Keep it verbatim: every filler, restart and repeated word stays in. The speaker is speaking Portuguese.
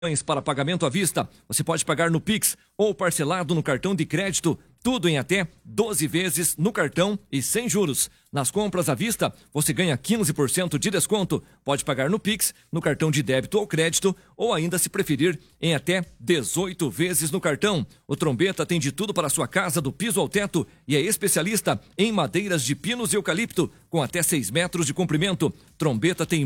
para pagamento à vista. Você pode pagar no Pix ou parcelado no cartão de crédito, tudo em até doze vezes no cartão e sem juros. Nas compras à vista, você ganha quinze por cento de desconto. Pode pagar no Pix, no cartão de débito ou crédito, ou ainda, se preferir, em até dezoito vezes no cartão. O Trombeta tem de tudo para a sua casa, do piso ao teto, e é especialista em madeiras de pinos e eucalipto, com até seis metros de comprimento. Trombeta tem